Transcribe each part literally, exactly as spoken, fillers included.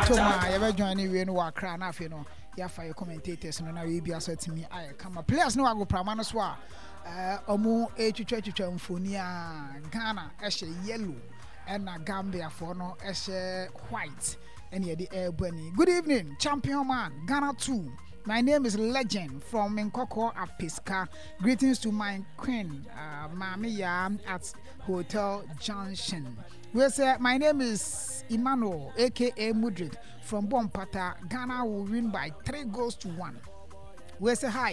Toma, you ever join anyway no Accra na fe no. Ya fa your commentators no na we bi aso timi aye kama. Players no go prama no so a eh omo e twetwa twetwa mfoni a Ghana e hye yellow and na Gambia for no e hye white and ye the air bunny. Good evening, champion man, Ghana two. My name is Legend from Nkoko Apiska. Greetings to my queen, uh, Mami Yam at Hotel Junction. We say my name is Emmanuel, aka Mudrik from Bompata. Ghana will win by three goals to one. We say hi.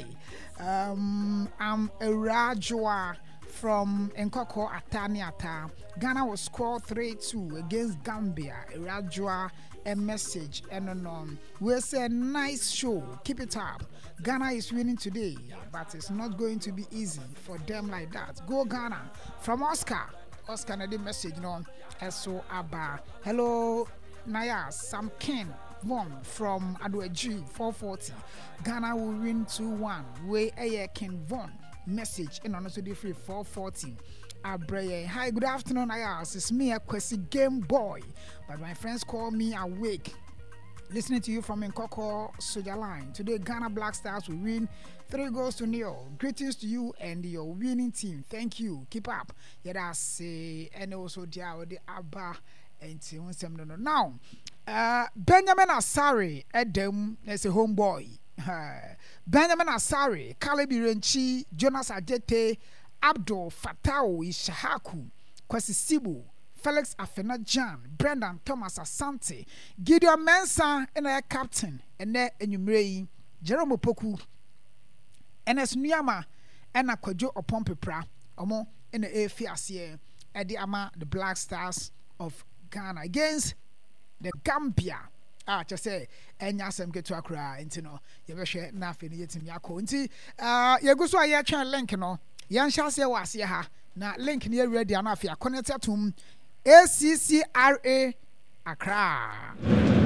Um, I'm Erajua from Nkoko Ataniata. Ghana will score three two against Gambia. Erajua a message and on. We say nice show. Keep it up. Ghana is winning today, but it's not going to be easy for them like that. Go Ghana. From Oscar. Oscar na the message no. Eso Aba. Hello Naya Sam Ken Von from Adweji four forty. Ghana will win two one. We Aye Ken Von message and also the free four forty. Abreye. Hi, good afternoon, Ayas. It's me, a Kwesi Game Boy, but my friends call me awake. Listening to you from Nkoko Soja Line. Today, Ghana Black Stars will win three goals to nil. Greetings to you and your winning team. Thank you. Keep up. Yada say and also dia the Abba and no now. Uh, Benjamin Asare Edem is a homeboy. Benjamin Asare, Kalebi Renchi, Jonas Ajete, Abdul Fatao Ishahaku, Kwesi Sibu, Felix Afenajan, Brendan Thomas Asante, Gideon Mensah, and their captain, and their enumerating Jerome Poku, and as Nuyama, and a Kwajo upon Pepra, Omo, in the A F C, at the Ama, the Black Stars of Ghana against the Gambia. Ah, just say, and yasem get to Accra, and you know, you ever share nothing yet in Yako. And uh, you go so I try link, you know. Yan shall say was here na link near ready enough ya connected to A C C R A Accra.